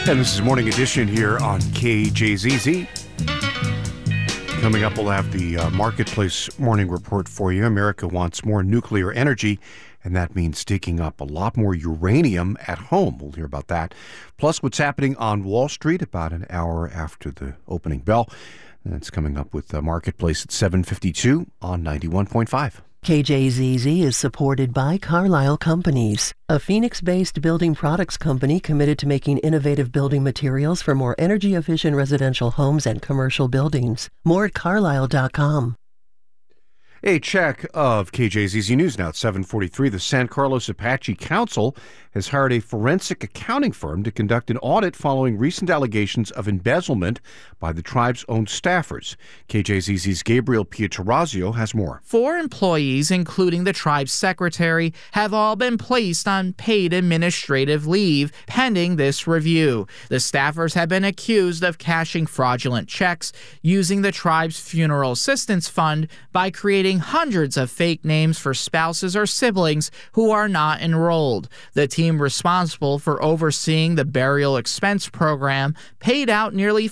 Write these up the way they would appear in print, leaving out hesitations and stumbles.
And this is Morning Edition here on KJZZ. Coming up, we'll have the Marketplace Morning Report for you. America wants more nuclear energy, and that means digging up a lot more uranium at home. We'll hear about that. Plus, what's happening on Wall Street about an hour after the opening bell. And it's coming up with the Marketplace at 7:52 on 91.5. KJZZ is supported by Carlisle Companies, a Phoenix-based building products company committed to making innovative building materials for more energy-efficient residential homes and commercial buildings. More at carlisle.com. A check of KJZZ News now at 7:43. The San Carlos Apache Council has hired a forensic accounting firm to conduct an audit following recent allegations of embezzlement by the tribe's own staffers. KJZZ's Gabriel Pietrorazio has more. 4 employees, including the tribe's secretary, have all been placed on paid administrative leave pending this review. The staffers have been accused of cashing fraudulent checks using the tribe's funeral assistance fund by creating hundreds of fake names for spouses or siblings who are not enrolled. The team responsible for overseeing the burial expense program paid out nearly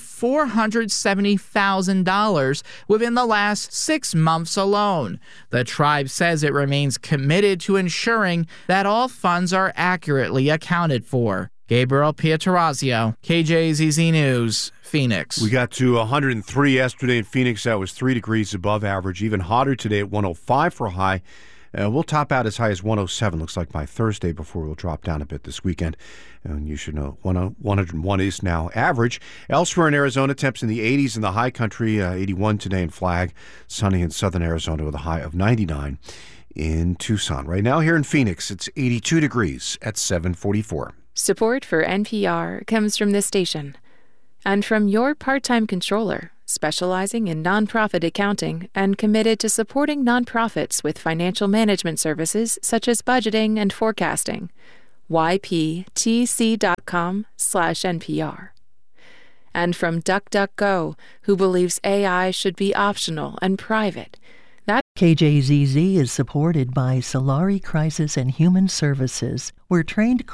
$470,000 within the last 6 months alone. The tribe says it remains committed to ensuring that all funds are accurately accounted for. Gabriel Pietrorazio, KJZZ News, Phoenix. We got to 103 yesterday in Phoenix. That was 3 degrees above average. Even hotter today at 105 for a high. We'll top out as high as 107, looks like, by Thursday before we'll drop down a bit this weekend. And you should know 101 is now average. Elsewhere in Arizona, temps in the 80s in the high country, 81 today in Flag. Sunny in southern Arizona with a high of 99 in Tucson. Right now here in Phoenix, it's 82 degrees at 7:44. Support for NPR comes from this station and from your part-time controller, specializing in nonprofit accounting and committed to supporting nonprofits with financial management services such as budgeting and forecasting. yptc.com/NPR. And from DuckDuckGo, who believes AI should be optional and private. KJZZ is supported by Solari Crisis and Human Services, where trained